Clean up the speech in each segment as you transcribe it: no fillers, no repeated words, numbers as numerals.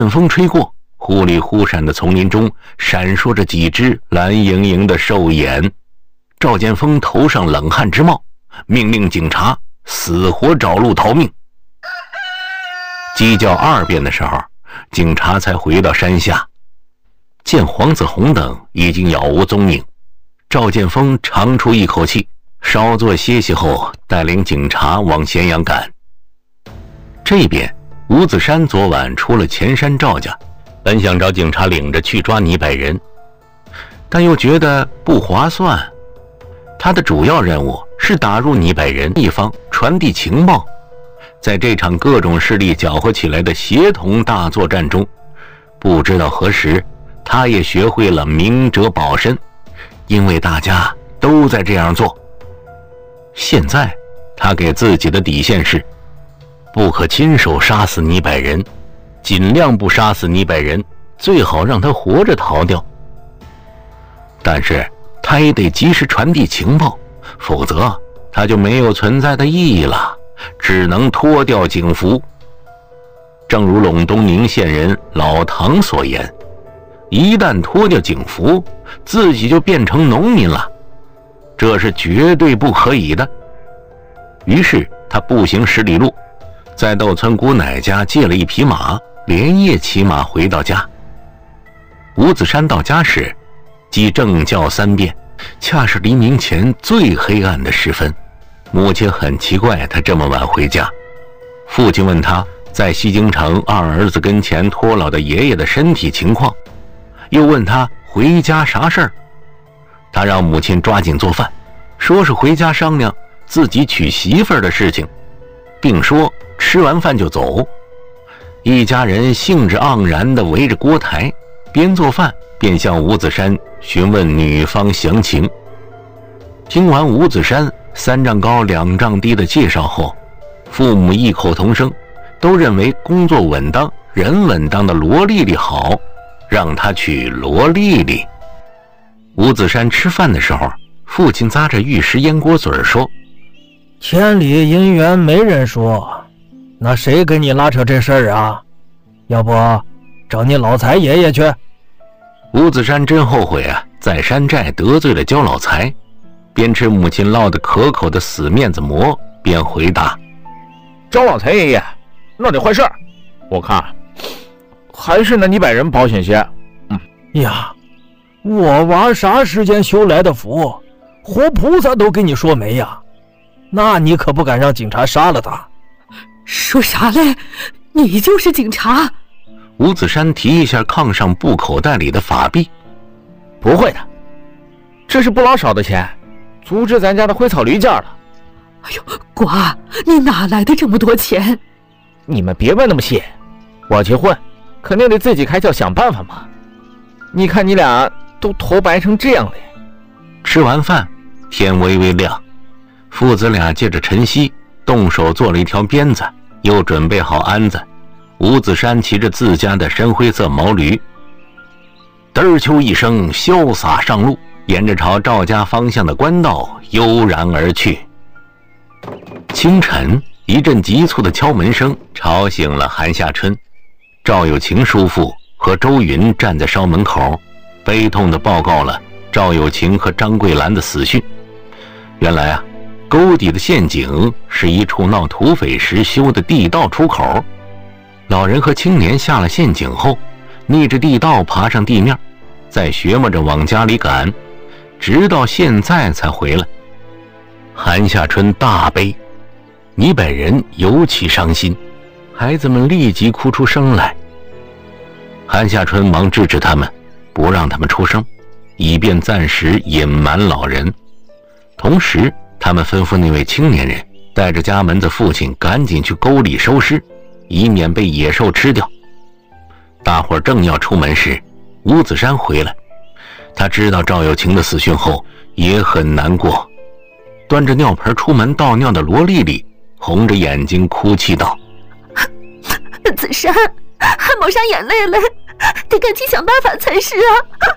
风吹过，忽里忽闪的丛林中闪烁着几只蓝莹莹的兽眼。赵建锋头上冷汗直冒，命令警察死活找路逃命。鸡叫2遍的时候，警察才回到山下，见黄子红等已经杳无踪影。赵建锋长出一口气，稍作歇息后，带领警察往咸阳赶。这边吴子山昨晚出了前山赵家，本想找警察领着去抓倪百人，但又觉得不划算。他的主要任务是打入倪百人一方，传递情报。在这场各种势力搅和起来的协同大作战中，不知道何时他也学会了明哲保身，因为大家都在这样做。现在他给自己的底线是不可亲手杀死倪百人，尽量不杀死倪百人，最好让他活着逃掉。但是他也得及时传递情报，否则他就没有存在的意义了，只能脱掉警服。正如陇东宁县人老唐所言，一旦脱掉警服，自己就变成农民了，这是绝对不可以的。于是他步行10里路，在窦村姑奶家借了一匹马，连夜骑马回到家。吴子山到家时，即正叫3遍，恰是黎明前最黑暗的时分。母亲很奇怪他这么晚回家，父亲问他在西京城二儿子跟前托老的爷爷的身体情况，又问他回家啥事儿。他让母亲抓紧做饭，说是回家商量自己娶媳妇儿的事情，并说吃完饭就走。一家人兴致盎然地围着锅台，边做饭便向吴子山询问女方详情。听完吴子山3丈高2丈低的介绍后，父母异口同声，都认为工作稳当、人稳当的罗丽丽好，让他娶罗丽丽。吴子山吃饭的时候，父亲咂着玉石烟锅嘴说： 千里姻缘没人说，那谁跟你拉扯这事儿啊？要不找你老财爷爷去。 吴子山真后悔啊，在山寨得罪了焦老财，边吃母亲烙得可口的死面子馍，边回答： 焦老财爷爷那得坏事儿，我看还是那倪百人保险些。 呀，我娃啥时间修来的福，活菩萨都给你说没呀，那你可不敢让警察杀了他。 说啥嘞？你就是警察？ 吴子山提一下炕上布口袋里的法币。 不会的，这是不老少的钱，足值咱家的灰草驴价了。 哎呦，瓜，你哪来的这么多钱？ 你们别问那么细，我结婚肯定得自己开销想办法嘛。你看你俩都头白成这样了。 吃完饭，天微微亮，父子俩借着晨曦动手做了一条鞭子，又准备好鞍子。吴子山骑着自家的深灰色毛驴，嘚秋一声潇洒上路，沿着朝赵家方向的官道悠然而去。清晨，一阵急促的敲门声吵醒了韩夏春。赵有情叔父和周云站在烧门口，悲痛地报告了赵有情和张桂兰的死讯。原来啊，沟底的陷阱是一处闹土匪时修的地道出口。老人和青年下了陷阱后，逆着地道爬上地面，再学摸着往家里赶，直到现在才回来。韩夏春大悲，倪百人尤其伤心，孩子们立即哭出声来。韩夏春忙制止他们，不让他们出声，以便暂时隐瞒老人。同时他们吩咐那位青年人带着家门的父亲赶紧去沟里收尸，以免被野兽吃掉。大伙儿正要出门时，吴子山回来，他知道赵有情的死讯后也很难过。端着尿盆出门倒尿的罗丽丽红着眼睛哭泣道： 子山，还抹上眼泪了，得赶紧想办法才是啊。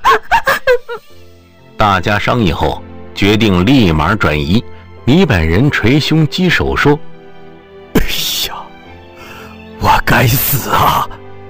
大家商议后决定立马转移。倪百人捶胸击手说： 哎呀，我该死啊，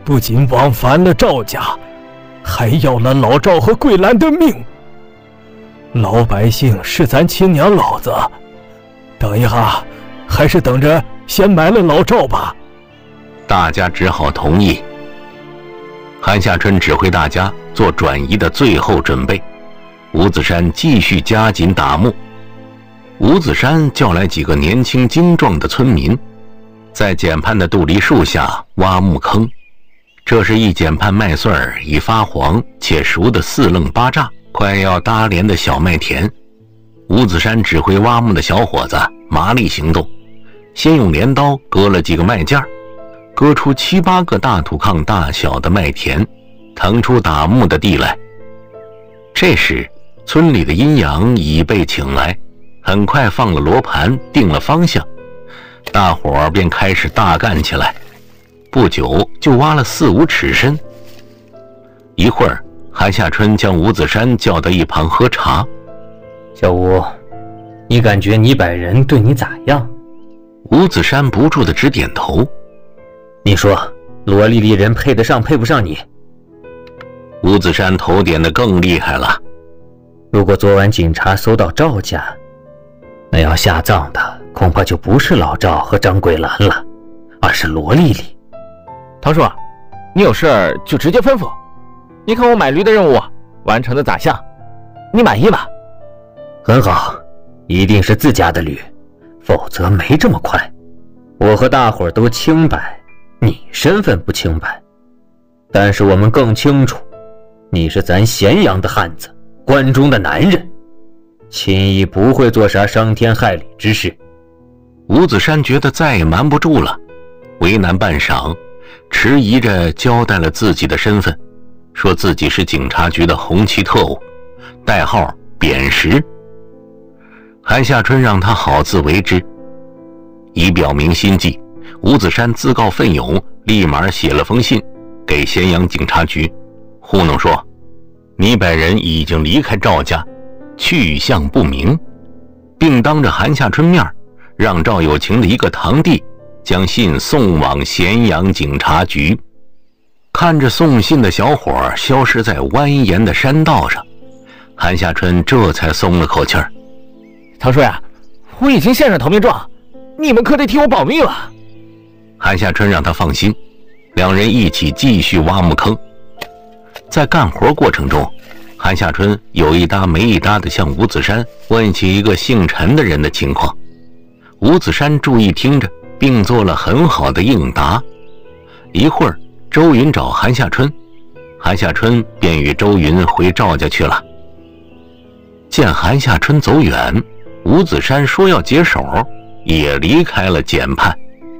不仅枉烦了赵家，还要了老赵和桂兰的命。老百姓是咱亲娘老子，等一下，还是等着先埋了老赵吧。 大家只好同意。韩夏春指挥大家做转移的最后准备，吴子山继续加紧打木。吴子山叫来几个年轻精壮的村民，在减畔的杜梨树下挖木坑。这是一减畔麦穗儿已发黄且熟的4楞8炸，快要搭连的小麦田。吴子山指挥挖木的小伙子麻利行动，先用镰刀割了几个麦架，割出7、8个大土炕大小的麦田，腾出打木的地来。这时村里的阴阳已被请来，很快放了罗盘，定了方向，大伙儿便开始大干起来。不久就挖了4、5尺深。一会儿，韩夏春将吴子山叫到一旁喝茶。 小吴，你感觉你摆人对你咋样？ 吴子山不住地直点头。 你说罗丽丽人配得上配不上你？ 吴子山头点得更厉害了。 如果昨晚警察搜到赵家，那要下葬的恐怕就不是老赵和张桂兰了，而是罗丽丽。 唐叔，你有事就直接吩咐。你看我买驴的任务完成的咋样？你满意吧？ 很好，一定是自家的驴，否则没这么快。我和大伙儿都清白，你身份不清白，但是我们更清楚，你是咱咸阳的汉子，关中的男人，轻易不会做啥伤天害理之事。 吴子山觉得再也瞒不住了，为难半晌，迟疑着交代了自己的身份，说自己是警察局的红旗特务，代号扁食。韩夏春让他好自为之。以表明心迹，吴子山自告奋勇，立马写了封信给咸阳警察局，糊弄说你本人已经离开赵家，去向不明，并当着韩夏春面让赵有情的一个堂弟将信送往咸阳警察局。看着送信的小伙消失在蜿蜒的山道上，韩夏春这才松了口气儿。 唐叔呀，我已经献上投名状，你们可得替我保密了。 韩夏春让他放心，两人一起继续挖木坑。在干活过程中，韩夏春有一搭没一搭地向吴子山问起一个姓陈的人的情况。吴子山注意听着，并做了很好的应答。一会儿，周云找韩夏春，韩夏春便与周云回赵家去了。见韩夏春走远，吴子山说要解手，也离开了简畔。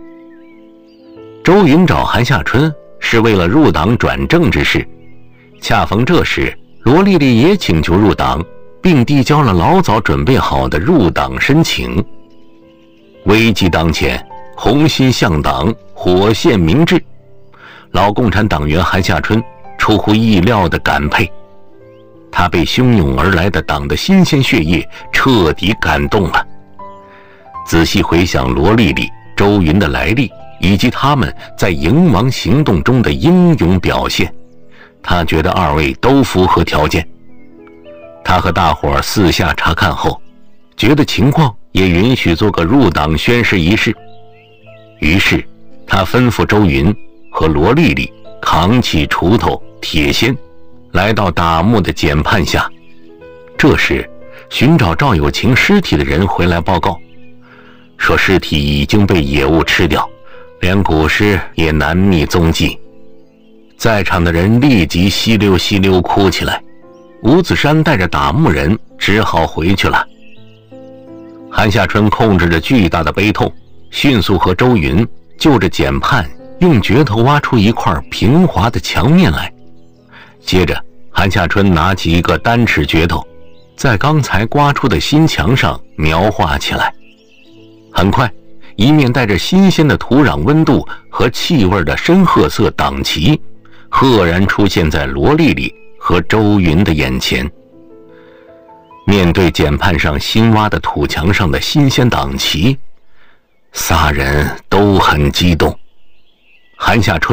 周云找韩夏春是为了入党转正之事，恰逢这时罗丽丽也请求入党，并递交了老早准备好的入党申请。危急当前，红心向党，火线明志，老共产党员韩夏春出乎意料的感佩，他被汹涌而来的党的新鲜血液彻底感动了。仔细回想罗丽丽、周云的来历，以及他们在营王行动中的英勇表现，他觉得二位都符合条件。他和大伙儿私下查看后，觉得情况也允许做个入党宣誓仪式。于是他吩咐周云和罗丽丽扛起锄头、铁锨，来到打木的简畔下。这时寻找赵有情尸体的人回来报告，说尸体已经被野物吃掉，连古尸也难觅踪迹。在场的人立即稀溜稀溜哭起来。吴子山带着打木人只好回去了。韩夏春控制着巨大的悲痛，迅速和周云就着简畔用镢头挖出一块平滑的墙面来。接着韩夏春拿起一个单尺镢头，在刚才刮出的新墙上描画起来。很快，一面带着新鲜的土壤温度和气味的深褐色党旗赫然出现在罗丽丽和周云的眼前。面对简畔上新挖的土墙上的新鲜党旗，仨人都很激动。韩夏春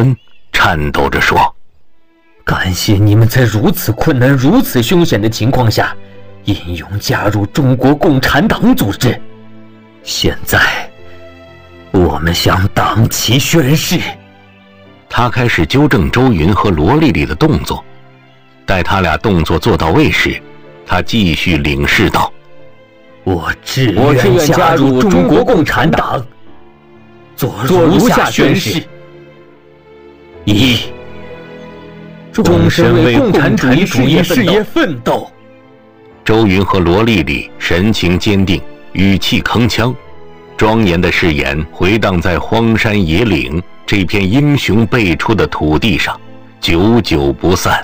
颤抖着说：“ 感谢你们在如此困难、如此凶险的情况下，英勇加入中国共产党组织。现在，我们向党旗宣誓。” 他开始纠正周云和罗丽丽的动作。待他俩动作做到位时，他继续领誓道：“ 我志愿加入中国共产党，做如下宣誓：一、终身为共产主义事业奋斗。” 周云和罗丽丽神情坚定，语气铿锵，庄严的誓言回荡在荒山野岭这片英雄辈出的土地上，久久不散。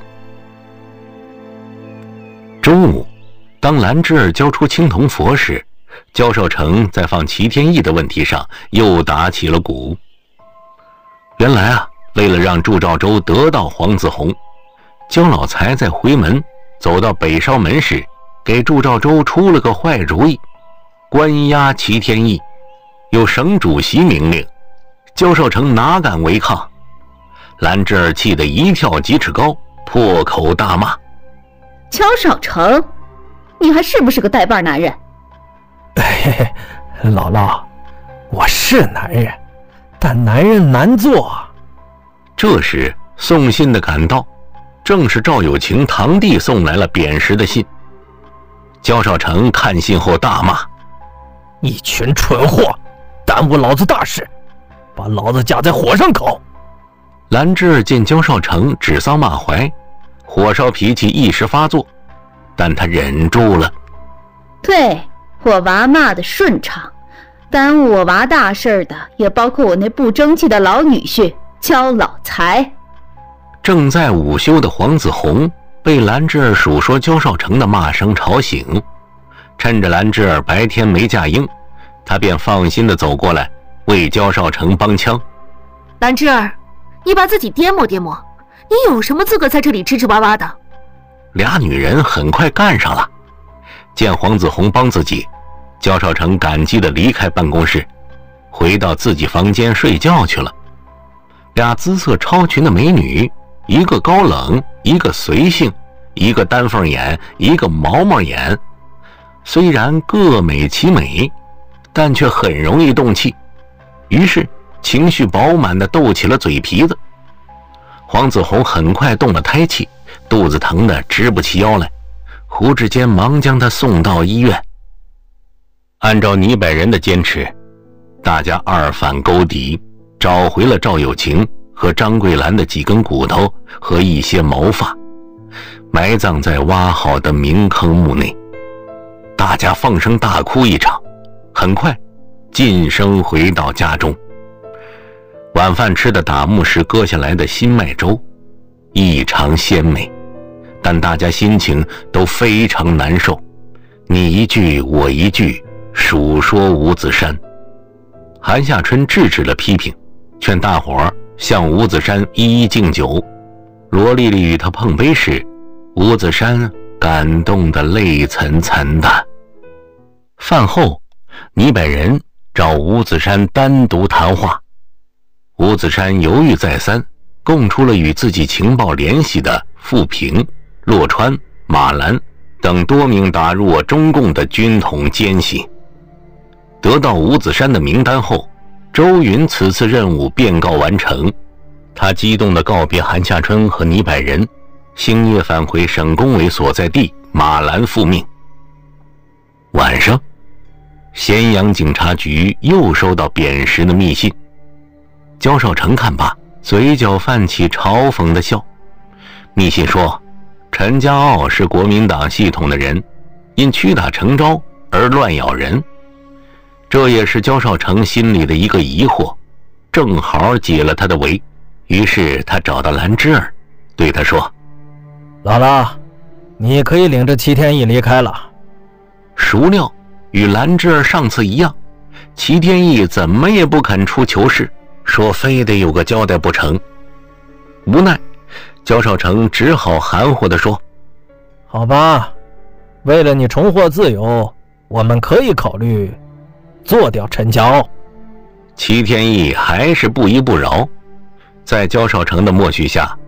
中午，当兰芝儿交出青铜佛时，焦少成在放齐天意的问题上又打起了鼓。原来啊，为了让祝兆州得到黄子弘，焦老财在回门走到北烧门时，给祝兆州出了个坏主意，关押齐天意。有省主席明令，焦少成哪敢违抗？兰芝儿气得一跳几尺高，破口大骂：“ 焦少成，你还是不是个带把男人？” 嘿嘿，姥姥，我是男人，但男人难做。 这时送信的赶到，正是赵有情堂弟送来了贬实的信。焦少成看信后大骂：“ 一群蠢货，耽误老子大事，把老子架在火上烤！” 兰芝儿见焦少成指桑骂槐，火烧脾气一时发作，但他忍住了。 对，我娃骂得顺畅，耽误我娃大事的也包括我那不争气的老女婿焦老财。 正在午休的黄子弘被兰芝儿数说焦少成的骂声吵醒，趁着兰芝儿白天没架鹰，他便放心地走过来为焦少成帮腔：“ 兰芝儿，你把自己掂摸掂摸，你有什么资格在这里吱吱哇哇的？” 俩女人很快干上了。见黄子弘帮自己，焦少成感激地离开办公室，回到自己房间睡觉去了。俩姿色超群的美女，一个高冷，一个随性，一个丹凤眼，一个毛毛眼，虽然各美其美，但却很容易动气，于是情绪饱满地斗起了嘴皮子。黄子弘很快动了胎气，肚子疼得直不起腰来，胡志坚忙将他送到医院。按照倪百人的坚持，大家二反勾敌，找回了赵有情和张桂兰的几根骨头和一些毛发，埋葬在挖好的明坑墓内。大家放声大哭一场，很快晋升回到家中。晚饭吃的打木时割下来的新麦粥，异常鲜美，但大家心情都非常难受，你一句我一句数说吴子山。韩夏春制止了批评，劝大伙儿向吴子山一一敬酒。罗丽丽与他碰杯时，吴子山感动得泪涔涔的。饭后，倪百人找吴子山单独谈话。吴子山犹豫再三，供出了与自己情报联系的傅平、洛川、马兰等多名打入我中共的军统奸细。得到吴子山的名单后，周云此次任务便告完成，他激动地告别韩夏春和倪百人，星夜返回省工委所在地马兰复命。晚上，咸阳警察局又收到贬实的密信。焦少成看罢，嘴角泛起嘲讽的笑。密信说，陈家傲是国民党系统的人，因屈打成招而乱咬人。这也是焦少成心里的一个疑惑，正好解了他的围。于是他找到兰芝儿，对他说：“ 姥姥，你可以领着齐天意离开了。” 孰料与兰芝儿上次一样，齐天意怎么也不肯出糗事，说非得有个交代不成。无奈，焦少成只好含糊地说：“ 好吧，为了你重获自由，我们可以考虑做掉陈家傲。” 齐天意还是不依不饶， 在焦少成的默许下，